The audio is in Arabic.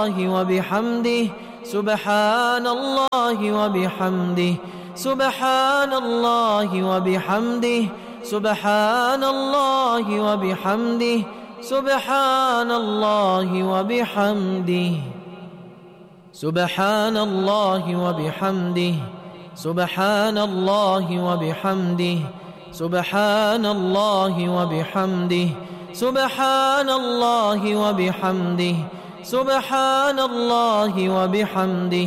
الله وبحمده سبحان الله وبحمده سبحان الله وبحمده سبحان الله وبحمده سبحان الله وبحمده سبحان الله وبحمده سبحان الله وبحمده سبحان الله وبحمده سبحان الله وبحمده سبحان الله وبحمده